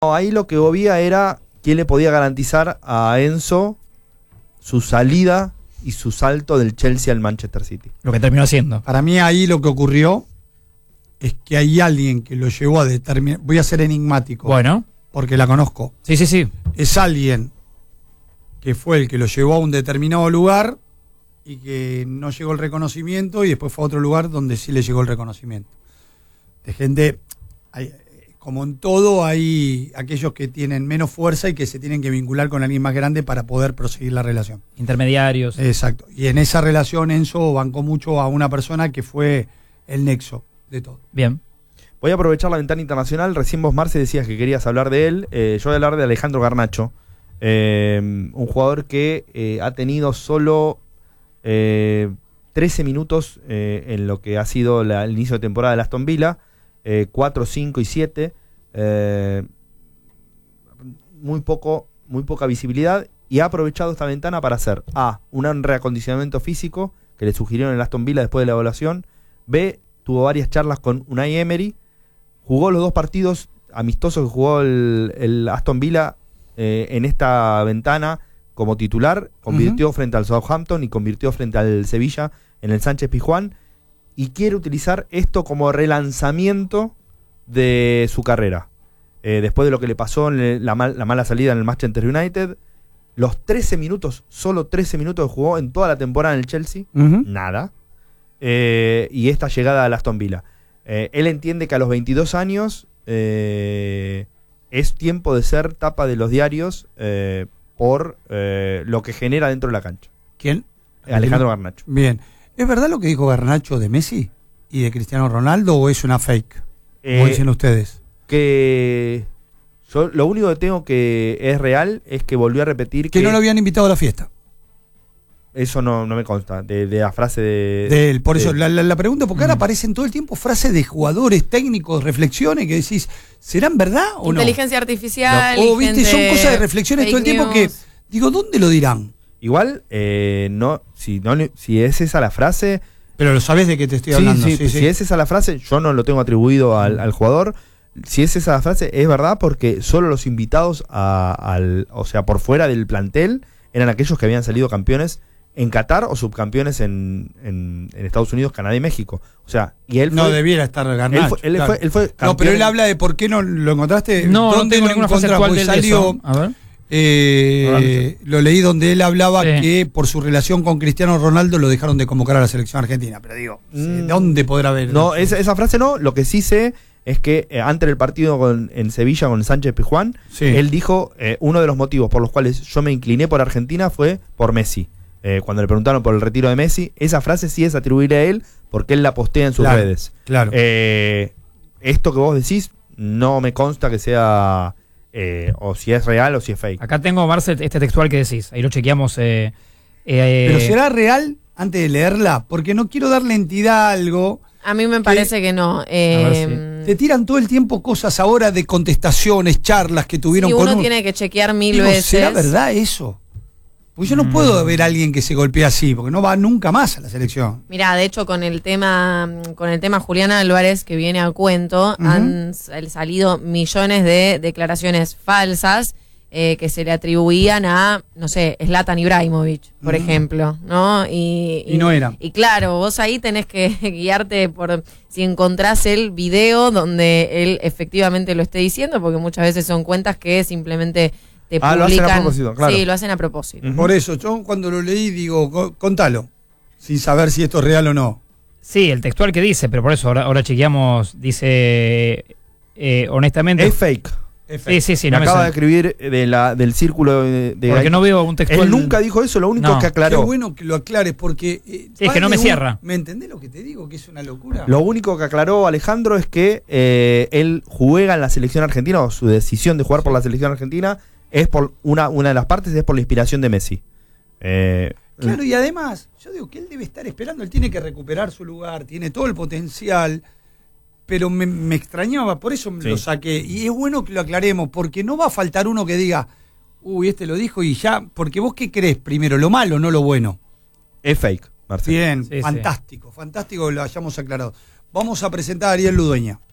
Ahí lo que obvia era quién le podía garantizar a Enzo su salida y su salto del Chelsea al Manchester City. Lo que terminó haciendo. Para mí ahí lo que ocurrió es que hay alguien que lo llevó a determinar. Voy a ser enigmático. Bueno. Porque la conozco. Sí. Es alguien que fue el que lo llevó a un determinado lugar y que no llegó el reconocimiento y después fue a otro lugar donde sí le llegó el reconocimiento. De gente, como en todo, hay aquellos que tienen menos fuerza y que se tienen que vincular con alguien más grande para poder proseguir la relación. Intermediarios. Exacto. Y en esa relación Enzo bancó mucho a una persona que fue el nexo de todo. Bien. Voy a aprovechar la ventana internacional. Recién vos, Marce, decías que querías hablar de él. Yo voy a hablar de Alejandro Garnacho. Un jugador que ha tenido solo 13 minutos en lo que ha sido el inicio de temporada de Aston Villa. 4, 5 y 7. Muy poca visibilidad. Y ha aprovechado esta ventana para hacer A, un reacondicionamiento físico que le sugirieron en el Aston Villa después de la evaluación. B, tuvo varias charlas con Unai Emery. Jugó los 2 partidos amistosos que jugó el Aston Villa en esta ventana como titular. Convirtió frente al Southampton y convirtió frente al Sevilla en el Sánchez Pizjuán. Y quiere utilizar esto como relanzamiento de su carrera. Después de lo que le pasó en la mala salida en el Manchester United, los 13 minutos, solo 13 minutos que jugó en toda la temporada en el Chelsea, nada. Y esta llegada al Aston Villa. Él entiende que a los 22 años es tiempo de ser tapa de los diarios por lo que genera dentro de la cancha. ¿Quién? Alejandro Garnacho. Bien. ¿Es verdad lo que dijo Garnacho de Messi y de Cristiano Ronaldo o es una fake? Como dicen ustedes. Que yo lo único que tengo que es real es que volvió a repetir que no lo habían invitado a la fiesta. Eso no me consta, de la frase de él. Por eso la pregunta, porque ahora aparecen todo el tiempo frases de jugadores, técnicos, reflexiones que decís, ¿serán verdad o no? Inteligencia artificial. O viste, son cosas de reflexiones todo el tiempo que, digo, ¿dónde lo dirán? Igual, si es esa la frase... Pero lo sabés de qué te estoy hablando. Sí. Si es esa la frase, yo no lo tengo atribuido al jugador. Si es esa la frase, es verdad, porque solo los invitados o sea, por fuera del plantel, eran aquellos que habían salido campeones en Qatar o subcampeones en Estados Unidos, Canadá y México. O sea, y él no debiera estar Garnacho. Él fue campeón. No, pero él habla de por qué no lo encontraste. No tengo ninguna frase actual de eso. A ver. Lo leí donde él hablaba que por su relación con Cristiano Ronaldo lo dejaron de convocar a la selección argentina. Pero digo, ¿dónde podrá haber? No, esa frase no. Lo que sí sé es que antes del partido en Sevilla con Sánchez Pizjuán, él dijo uno de los motivos por los cuales yo me incliné por Argentina fue por Messi. Cuando le preguntaron por el retiro de Messi, esa frase sí es atribuirle a él porque él la postea en sus redes. Claro. Esto que vos decís no me consta que sea o si es real o si es fake. Acá tengo, Marcel, este textual que decís. Ahí lo chequeamos. Pero ¿será real antes de leerla? Porque no quiero darle entidad a algo. A mí me parece que no. Te tiran todo el tiempo cosas ahora de contestaciones, charlas que tuvieron con uno tiene que chequear mil veces. ¿Será verdad eso? Porque yo no puedo ver a alguien que se golpea así, porque no va nunca más a la selección. Mirá, de hecho, con el tema Julián Álvarez, que viene a cuento, han salido millones de declaraciones falsas que se le atribuían a, no sé, Zlatan Ibrahimovic, por ejemplo, ¿no? Y no era. Y claro, vos ahí tenés que guiarte por si encontrás el video donde él efectivamente lo esté diciendo, porque muchas veces son cuentas que simplemente te publican. Lo hacen a propósito, claro. Sí, lo hacen a propósito. Por eso, yo cuando lo leí digo, contalo, sin saber si esto es real o no. Sí, el textual que dice, pero por eso ahora chequeamos, dice, honestamente... Es fake. Sí, me acaba de escribir del círculo de porque no veo un textual. Él nunca dijo eso, lo único que aclaró. Qué bueno que lo aclares porque... es que no me cierra. ¿Me entendés lo que te digo? Que es una locura. Lo único que aclaró Alejandro es que él juega en la selección argentina, o su decisión de jugar por la selección argentina es por una de las partes, es por la inspiración de Messi. Claro, y además, yo digo que él debe estar esperando, él tiene que recuperar su lugar, tiene todo el potencial, pero me extrañaba, por eso lo saqué. Y es bueno que lo aclaremos, porque no va a faltar uno que diga, uy, este lo dijo y ya, porque vos qué crees primero, lo malo, no lo bueno. Es fake, Marcelo. Bien, fantástico que lo hayamos aclarado. Vamos a presentar a Ariel Ludueña.